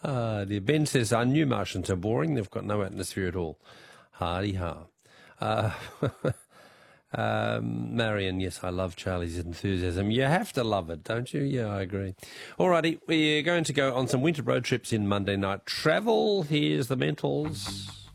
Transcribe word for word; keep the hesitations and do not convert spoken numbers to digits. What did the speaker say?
Uh, dear. Ben says, I knew Martians are boring. They've got no atmosphere at all. Hardy ha. Uh, um, Marion, yes, I love Charlie's enthusiasm. You have to love it, don't you? Yeah, I agree. Alrighty, we're going to go on some winter road trips in Monday Night Travel. Here's the Mentals.